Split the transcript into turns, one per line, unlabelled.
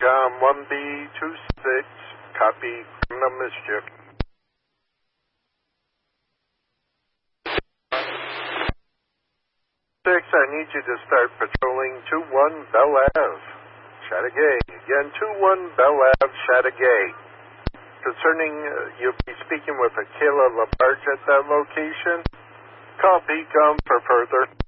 Pecom 1B26, copy criminal mischief. 6, I need you to start patrolling 21 Bell Ave, Chateauguay. Again, 21 Bell Ave, Chateauguay. Concerning, you'll be speaking with Akela Labarge at that location. Call Pecom for further.